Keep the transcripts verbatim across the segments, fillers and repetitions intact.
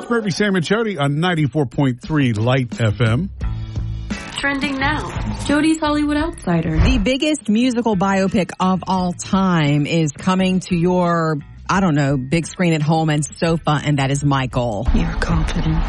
It's Murphy, Sam, and Jody on ninety-four point three Light F M. Trending now. Jody's Hollywood Outsider. The biggest musical biopic of all time is coming to your, I don't know, big screen at home and sofa, and that is Michael. You're confident.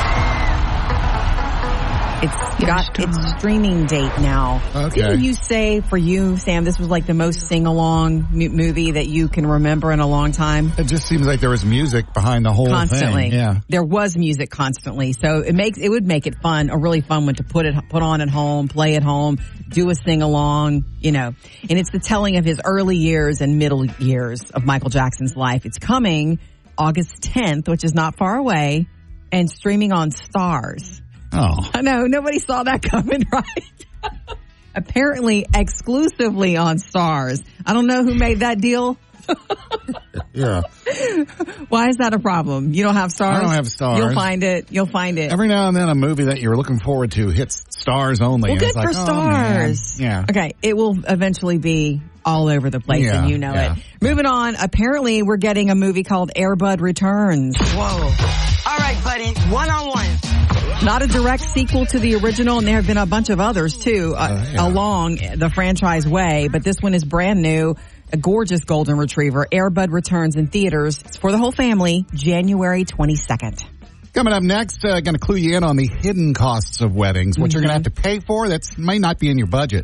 It's got its streaming date now. Okay. Didn't you say for you, Sam, this was like the most sing-along mu- movie that you can remember in a long time? It just seems like there was music behind the whole Constantly. thing. Yeah. There was music constantly. So it makes, it would make it fun, a really fun one to put it, put on at home, play at home, do a sing-along, you know. And it's the telling of his early years and middle years of Michael Jackson's life. It's coming August tenth, which is not far away, and streaming on Stars. Oh. I know, nobody saw that coming, right? Apparently exclusively on Stars. I don't know who made that deal. Yeah. Why is that a problem? You don't have Stars? I don't have Stars. You'll find it. You'll find it. Every now and then a movie that you're looking forward to hits Stars only. Well, and good it's like, for oh, Stars. man. Yeah. Okay, it will eventually be all over the place, Yeah, and you know yeah. it. Moving on, apparently we're getting a movie called Air Bud Returns. Whoa. All right, buddy. One-on-one. Not a direct sequel to the original, and there have been a bunch of others, too, uh, Uh, yeah. along the franchise way. But this one is brand new. A gorgeous golden retriever. Air Bud returns in theaters. It's for the whole family, January twenty-second. Coming up next, uh, going to clue you in on the hidden costs of weddings, what Mm-hmm. you're going to have to pay for that may not be in your budget.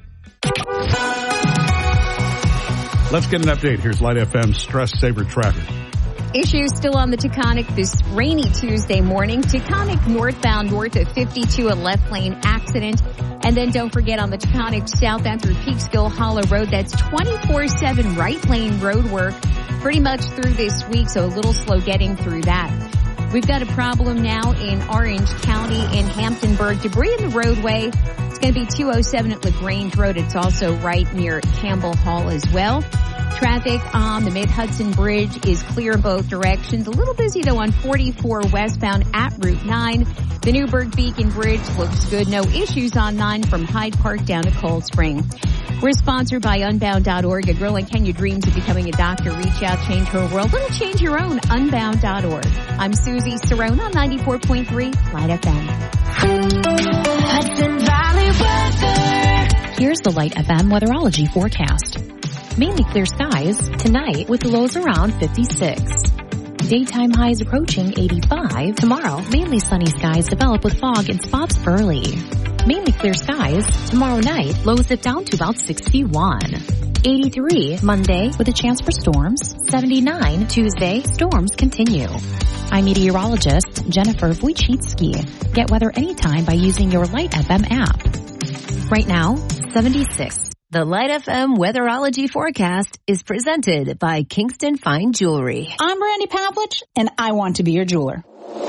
Let's get an update. Here's Light F M's Stress Saver Tracker. Issues still on the Taconic this rainy Tuesday morning. Taconic northbound north of fifty-two, a left lane accident. And then don't forget on the Taconic southbound through Peekskill Hollow Road, that's twenty-four seven right lane road work pretty much through this week, so a little slow getting through that. We've got a problem now in Orange County in Hamptonburg. Debris in the roadway. It's going to be two oh seven at LaGrange Road. It's also right near Campbell Hall as well. Traffic on the Mid-Hudson Bridge is clear both directions. A little busy, though, on forty-four westbound at Route nine. The Newburgh Beacon Bridge looks good. No issues on nine from Hyde Park down to Cold Spring. We're sponsored by Unbound dot org. A girl in Kenya dreams of becoming a doctor. Reach out, change her world. Little change your own. Unbound dot org. I'm Susie Cerrone on ninety-four point three Light F M. Hudson Valley weather. Here's the Light F M weatherology forecast. Mainly clear skies tonight with lows around fifty-six. Daytime highs approaching eighty-five. Tomorrow, mainly sunny skies develop with fog in spots early. Mainly clear skies. Tomorrow night, lows dip down to about sixty-one. eighty-three Monday with a chance for storms. seventy-nine Tuesday, storms continue. I'm meteorologist Jennifer Wojcicki. Get weather anytime by using your Light F M app. Right now, seventy-six. The Light F M weatherology forecast is presented by Kingston Fine Jewelry. I'm Brandy Pavlich, and I want to be your jeweler.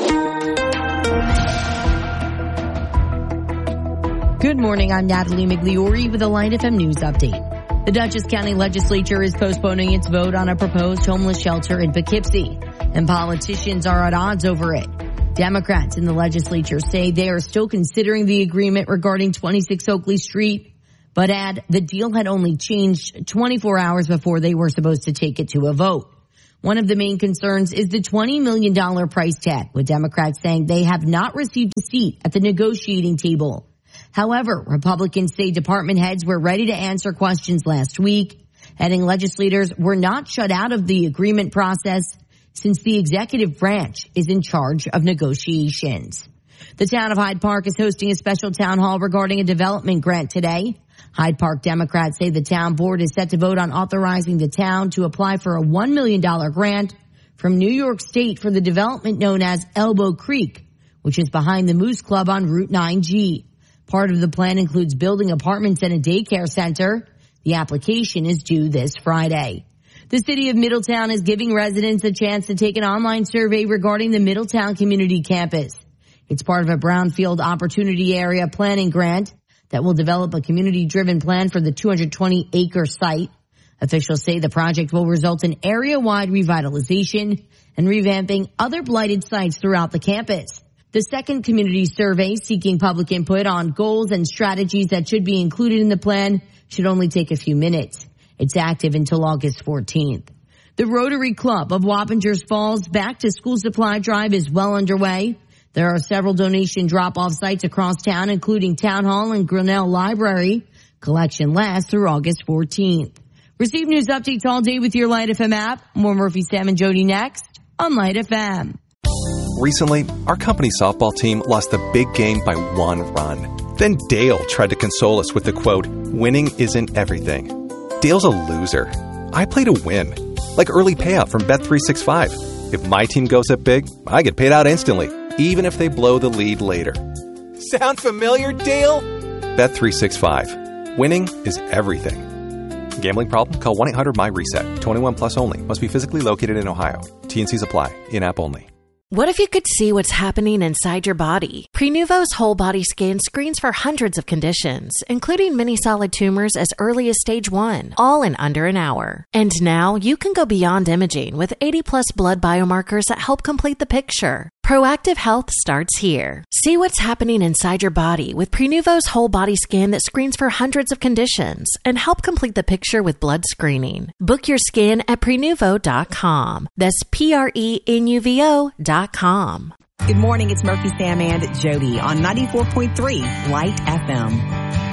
Good morning, I'm Natalie Migliori with the Light F M News Update. The Dutchess County Legislature is postponing its vote on a proposed homeless shelter in Poughkeepsie, and politicians are at odds over it. Democrats in the legislature say they are still considering the agreement regarding twenty-six Oakley Street, but add the deal had only changed twenty-four hours before they were supposed to take it to a vote. One of the main concerns is the twenty million dollars price tag, with Democrats saying they have not received a seat at the negotiating table. However, Republicans say department heads were ready to answer questions last week, adding legislators were not shut out of the agreement process since the executive branch is in charge of negotiations. The town of Hyde Park is hosting a special town hall regarding a development grant today. Hyde Park Democrats say the town board is set to vote on authorizing the town to apply for a one million dollars grant from New York State for the development known as Elbow Creek, which is behind the Moose Club on Route nine G. Part of the plan includes building apartments and a daycare center. The application is due this Friday. The city of Middletown is giving residents a chance to take an online survey regarding the Middletown Community Campus. It's part of a Brownfield Opportunity Area Planning Grant that will develop a community-driven plan for the two hundred twenty acre site. Officials say the project will result in area-wide revitalization and revamping other blighted sites throughout the campus. The second community survey, seeking public input on goals and strategies that should be included in the plan, should only take a few minutes. It's active until August fourteenth. The Rotary Club of Wappingers Falls Back to School Supply Drive is well underway. There are several donation drop-off sites across town, including Town Hall and Grinnell Library. Collection lasts through August fourteenth. Receive news updates all day with your Light F M app. More Murphy, Sam, and Jody next on Light F M. Recently, our company softball team lost the big game by one run. Then Dale tried to console us with the quote, "Winning isn't everything." Dale's a loser. I play to win. Like early payout from Bet three sixty-five. If my team goes up big, I get paid out instantly, even if they blow the lead later. Sound familiar, Dale? Bet three sixty-five. Winning is everything. Gambling problem? Call one eight hundred M Y reset. twenty-one plus only. Must be physically located in Ohio. T and Cs apply. In-app only. What if you could see what's happening inside your body? Prenuvo's whole body scan screens for hundreds of conditions, including many solid tumors as early as stage one, all in under an hour. And now you can go beyond imaging with eighty plus blood biomarkers that help complete the picture. Proactive health starts here. See what's happening inside your body with Prenuvo's whole body scan that screens for hundreds of conditions and help complete the picture with blood screening. Book your scan at prenuvo dot com. That's P R E N U V O dot com. Good morning. It's Murphy, Sam, and Jody on ninety-four point three Light F M.